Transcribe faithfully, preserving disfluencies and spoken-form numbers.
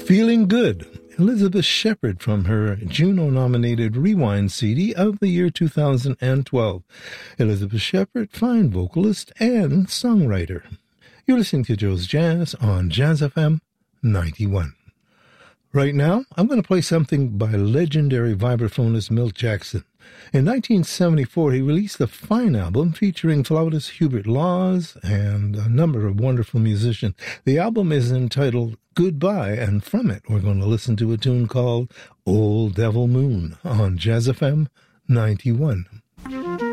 Feeling Good, Elizabeth Shepard from her Juno-nominated Rewind C D of the year two thousand twelve. Elizabeth Shepard, fine vocalist and songwriter. You're listening to Joe's Jazz on Jazz F M ninety-one. Right now, I'm going to play something by legendary vibraphonist Milt Jackson. In nineteen seventy-four, he released a fine album featuring flautist Hubert Laws and a number of wonderful musicians. The album is entitled Goodbye, and from it, we're going to listen to a tune called Old Devil Moon on Jazz F M ninety-one.